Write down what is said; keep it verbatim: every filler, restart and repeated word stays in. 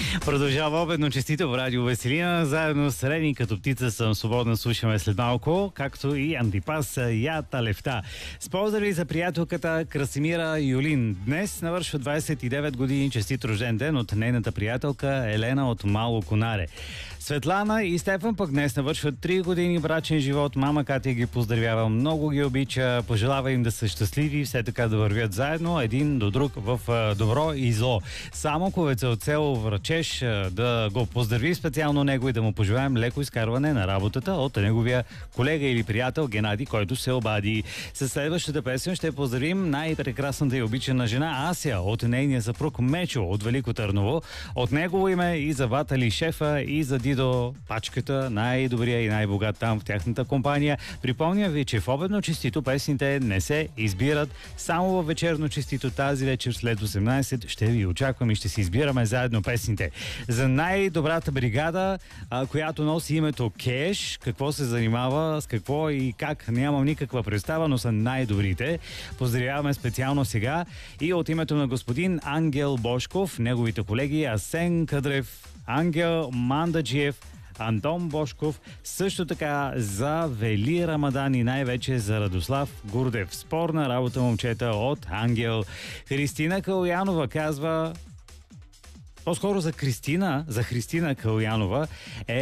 Продължава обедно честито в Радио Веселина. Заедно с Рени като птица съм свободна, слушаме след малко, както и Антипас Ята Левта. С поздрави за приятелката Красимира Юлин. Днес навършва двадесет и девет години, честит рожден ден от нейната приятелка Елена от Мало Конаре. Светлана и Стефан пък днес навършват три години брачен живот. Мама Катя ги поздравява, много ги обича, пожелава им да са щастливи, все така да вървят заедно един до друг в добро и зло. Самоковец от село Врачеш да го поздрави специално него и да му пожелаем леко изкарване на работата от неговия колега или приятел Геннади, който се обади. Със следващата песен ще поздравим най-прекрасната и обичана жена Ася от нейния съпруг Мечо от Велико Търново. От негово име и за Ватали шефа, и за Дидо Пачката, най-добрия и най-богат там в тяхната компания. Припомня ви, че в обедно честито песните не се избират, само във вечерно честито тази вечер след осемнадесет ще ви очаквам и ще си избираме заедно песните. За най-добрата бригада, а, която носи името Кеш, какво се занимава, с какво и как, нямам никаква представа, но са най-добрите. Поздравяваме специално сега и от името на господин Ангел Бошков, неговите колеги Асен Кадрев, Ангел Мандаджиев, Антон Бошков, също така за Вели Рамадан и най-вече за Радослав Гурдев. Спорна работа, момчета, от Ангел. Христина Калуянова казва, по-скоро за Кристина, за Христина Калуянова е